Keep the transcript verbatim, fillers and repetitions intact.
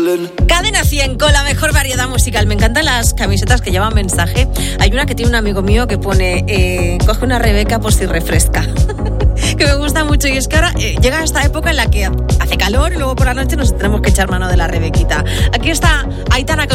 Cadena cien con la mejor variedad musical. Me encantan las camisetas que llevan mensaje. Hay una que tiene un amigo mío que pone eh, coge una Rebeca por si refresca. Que me gusta mucho. Y es que ahora eh, llega esta época en la que hace calor y luego por la noche nos tenemos que echar mano de la Rebequita. Aquí está Aitana.